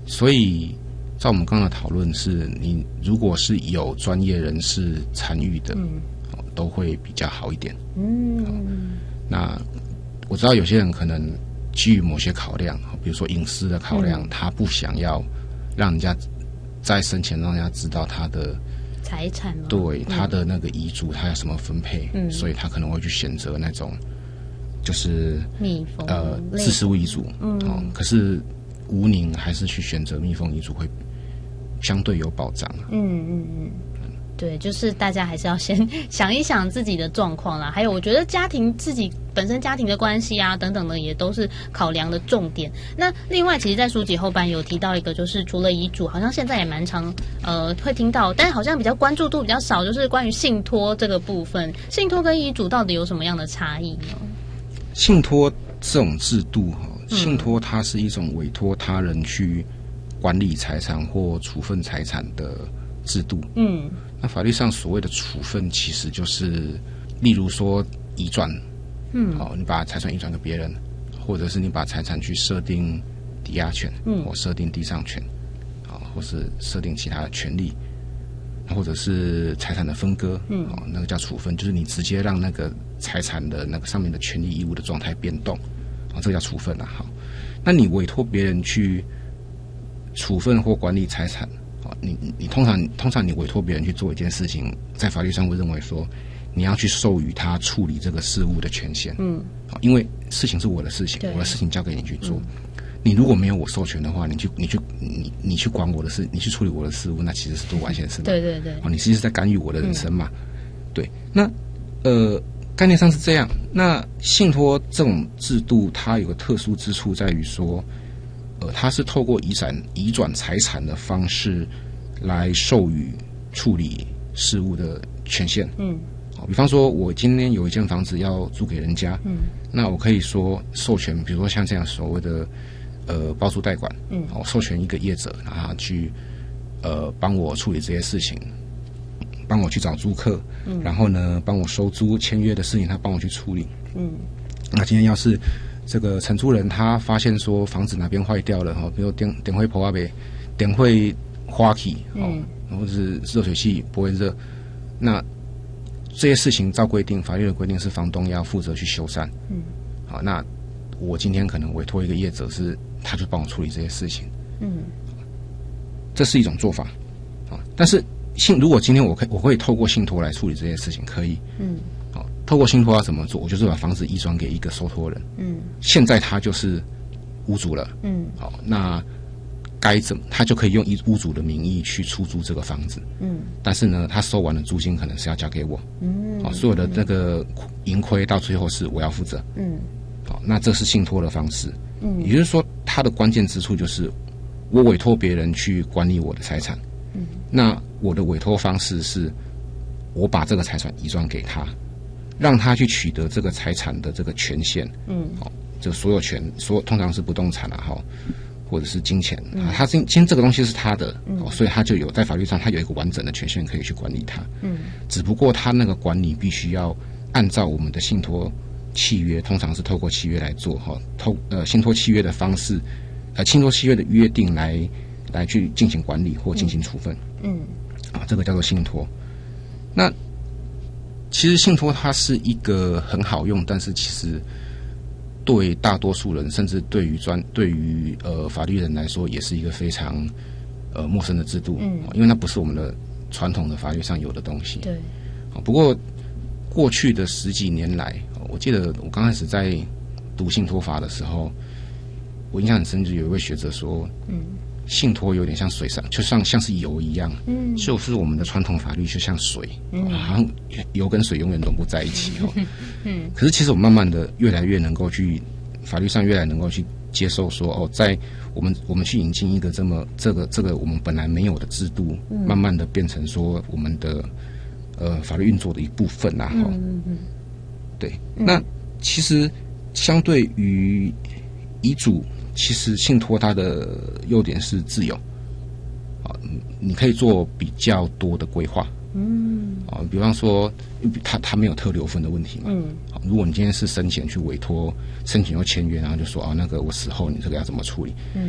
所以在我们刚刚的讨论是，你如果是有专业人士参与的，都会比较好一点。那我知道有些人可能基于某些考量，比如说隐私的考量，他不想要让人家在生前让人家知道他的财产吗？ 对，他的那个遗嘱他要什么分配，所以他可能会去选择那种就是密封自私遗嘱，可是吴宁还是去选择密封遗嘱会相对有保障。 对，就是大家还是要先想一想自己的状况啦，还有我觉得家庭自己本身家庭的关系啊等等的也都是考量的重点。那另外其实在书籍后半有提到一个，就是除了遗嘱，好像现在也蛮常会听到，但好像比较关注度比较少，就是关于信托这个部分。信托跟遗嘱到底有什么样的差异呢？ 信托这种制度，信托它是一种委托他人去管理财产或处分财产的制度。那法律上所谓的处分，其实就是例如说移转，你把财产移转给别人，或者是你把财产去设定抵押权，或设定地上权，或是设定其他的权利，或者是财产的分割，那个叫处分，就是你直接让那个财产的那个上面的权利义务的状态变动，这个叫处分啊。好，那你委托别人去处分或管理财产，你通常你委托别人去做一件事情，在法律上会认为说你要去授予他处理这个事务的权限，因为事情是我的事情，我的事情交给你去做，你如果没有我授权的话，你去管我的事，你去处理我的事务，那其实是多管闲事嘛。 对， 你其实是在干预我的人生嘛。对，那概念上是这样。那信托这种制度，它有个特殊之处在于说，它是透过移转财产的方式来授予处理事务的权限。比方说我今天有一间房子要租给人家，那我可以说授权，比如说像这样所谓的包租代管，授权一个业者，然后他去帮我处理这些事情，帮我去找租客，然后呢帮我收租签约的事情他帮我去处理。那今天要是这个承租人他发现说房子哪边坏掉了，比如电会破啊呗，电会花起，或者是热水器不会热，那这些事情照规定，法律的规定是房东要负责去修缮。好，那我今天可能委托一个业者，是他就帮我处理这些事情。这是一种做法。但是如果今天我可以透过信托来处理这些事情，可以。透过信托要怎么做？我就是把房子移转给一个受托人。现在他就是屋主了。好，那他就可以用屋主的名义去出租这个房子。但是呢，他收完的租金可能是要交给我。所有的那个盈亏到最后是我要负责。好，那这是信托的方式。也就是说，它的关键之处就是我委托别人去管理我的财产。那我的委托方式是，我把这个财产移转给他，让他去取得这个财产的这个权限。这个所有权，通常是不动产或者是金钱，他今天这个东西是他的，所以他就有在法律上他有一个完整的权限可以去管理它。只不过他那个管理必须要按照我们的信托契约，通常是透过契约来做，信托契约的方式，信托契约的约定来去进行管理或进行处分。这个叫做信托。那其实信托它是一个很好用，但是其实对大多数人，甚至对于法律人来说，也是一个非常陌生的制度。因为那不是我们的传统的法律上有的东西。 对。 不过过去的10几年来，我记得我刚开始在读信托法的时候，我印象很深，就有一位学者说，信托有点像水上，就像是油一样，就是我们的传统法律就像水，好像油跟水永远融不在一起。可是其实我慢慢的越来越能够去法律上越来能够去接受说，在我们去引进一个这个我们本来没有的制度，慢慢的变成说我们的法律运作的一部分啦。对，那其实相对于遗嘱，其实信托它的优点是自由，你可以做比较多的规划。比方说它没有特留分的问题嘛。如果你今天是生前去委托，生前又签约，然后就说那个我死后你这个要怎么处理，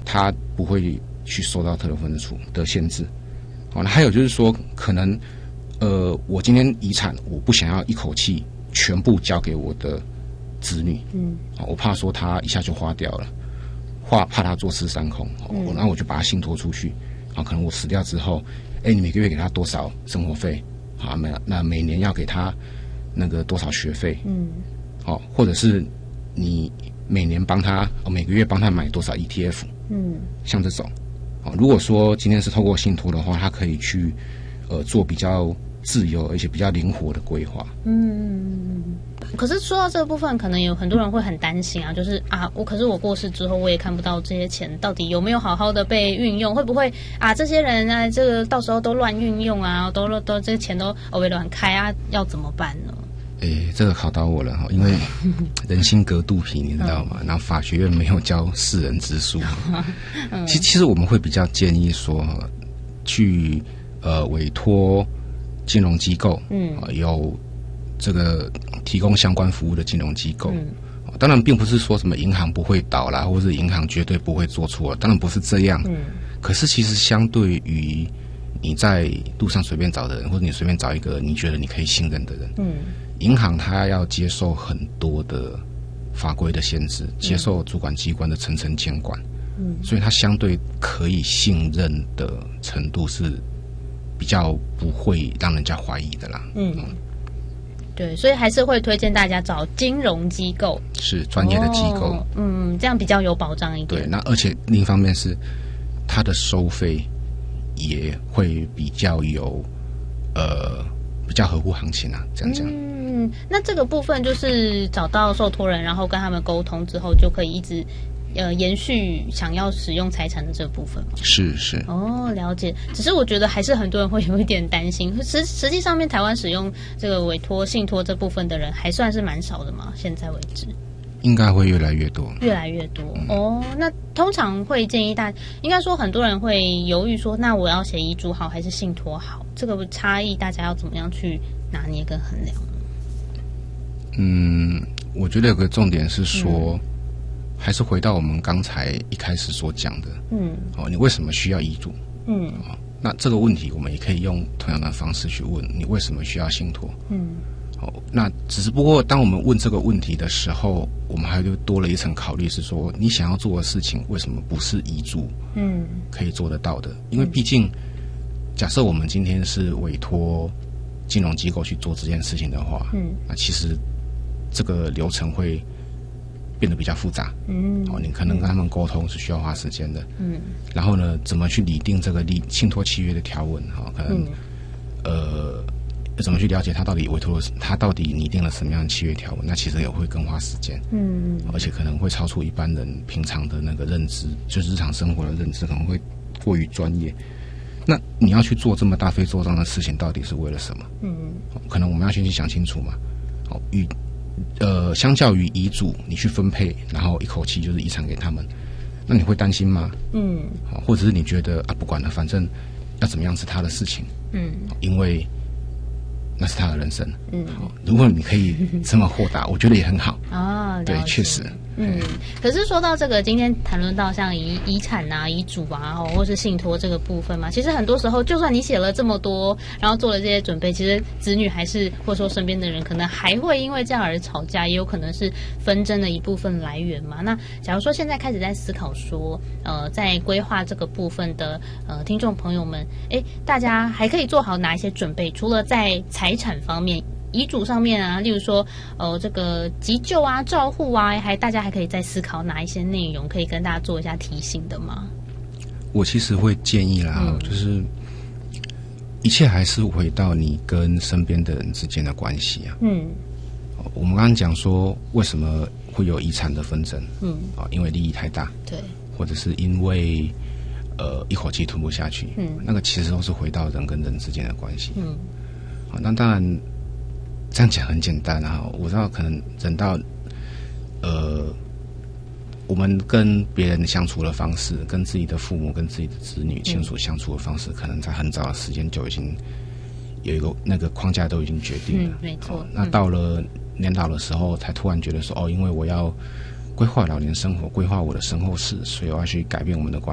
他不会去受到特留分支处的限制。那还有就是说，可能我今天遗产我不想要一口气全部交给我的子女，我怕说他一下就花掉了，怕他坐吃山空，然后我就把他信托出去，可能我死掉之后，你每个月给他多少生活费，那每年要给他那个多少学费，或者是你每年帮他每个月帮他买多少 ETF，像这种，如果说今天是透过信托的话，他可以去做比较自由而且比较灵活的规划。 可是说到这个部分，可能有很多人会很担心啊，就是可是我过世之后，我也看不到这些钱到底有没有好好的被运用，会不会这些人这个到时候都乱运用都这个钱都被乱开要怎么办呢？ 这个考到我了，因为人心隔肚皮，你知道吗？然后法学院没有教世人之书。其实我们会比较建议说，去委托金融机构，有这个提供相关服务的金融机构。当然并不是说什么银行不会倒啦，或者是银行绝对不会做错，当然不是这样。可是其实相对于你在路上随便找的人，或者你随便找一个你觉得你可以信任的人，银行它要接受很多的法规的限制，接受主管机关的层层监管，所以它相对可以信任的程度是比较不会让人家怀疑的啦。 对，所以还是会推荐大家找金融机构， 是专业的机构， 这样比较有保障一点。 对，那而且另一方面是它的收费也会比较比较合乎行情这样讲。 那这个部分就是找到受托人，然后跟他们沟通之后，就可以一直延续想要使用财产的这个部分吗？是了解。只是我觉得还是很多人会有一点担心，实际上面台湾使用这个委托信托这部分的人还算是蛮少的嘛，现在为止。应该会越来越多。那通常会建议应该说很多人会犹豫说，那我要写遗嘱好还是信托好？这个差异大家要怎么样去拿捏跟衡量？我觉得有个重点是说，还是回到我们刚才一开始所讲的，你为什么需要遗嘱？那这个问题我们也可以用同样的方式去问，你为什么需要信托？那只不过当我们问这个问题的时候，我们还就多了一层考虑，是说你想要做的事情为什么不是遗嘱可以做得到的？因为毕竟假设我们今天是委托金融机构去做这件事情的话，那其实这个流程会变得比较复杂。你可能跟他们沟通是需要花时间的。然后呢，怎么去拟定这个信托契约的条文？可能怎么去了解他到底拟定了什么样的契约条文？那其实也会更花时间。而且可能会超出一般人平常的那个认知，就是日常生活的认知可能会过于专业。那你要去做这么大费周章的事情，到底是为了什么？可能我们要先去想清楚嘛。相较于遗嘱，你去分配，然后一口气就是遗产给他们，那你会担心吗？或者是你觉得不管了，反正要怎么样是他的事情。因为那是他的人生。如果你可以这么豁达，我觉得也很好。对，确实。可是说到这个，今天谈论到像遗产遗嘱或是信托这个部分嘛，其实很多时候，就算你写了这么多，然后做了这些准备，其实子女还是或者说身边的人，可能还会因为这样而吵架，也有可能是纷争的一部分来源嘛。那假如说现在开始在思考说，在规划这个部分的听众朋友们，大家还可以做好哪一些准备？除了在财产方面。遗嘱上面例如说这个急救照护大家还可以再思考哪一些内容可以跟大家做一下提醒的吗？我其实会建议啦，就是一切还是回到你跟身边的人之间的关系我们刚刚讲说为什么会有遗产的纷争，因为利益太大，对，或者是因为一口气吞不下去，那个其实都是回到人跟人之间的关系。那当然这样讲很简单我知道可能等到我们跟别人相处的方式，跟自己的父母跟自己的子女亲属相处的方式，可能在很早的时间就已经有一个那个框架都已经决定了。没错。那到了年老的时候才突然觉得说因为我要规划老年生活，规划我的身后事，所以我要去改变我们的观